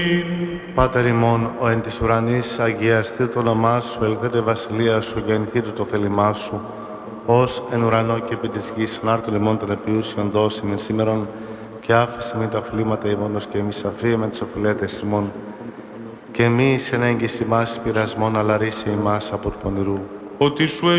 Πάτερ ημών, ο εν της ουρανής, αγιαστεί το όνομά σου, ελθέτω η βασιλεία σου, γεννηθήτω το θέλημά σου, ως εν ουρανό και επί της γης, ανάρτων ημών των επιούσιων δώσιμην σήμερον, και άφησε με τα οφειλήματα ημώνος και εμείς αφίε με τις οφειλέτες ημών. Και μη εις εν έγκυση μας πειρασμόν, αλλά ρίσε ημάς από του πονηρού. Ότι σου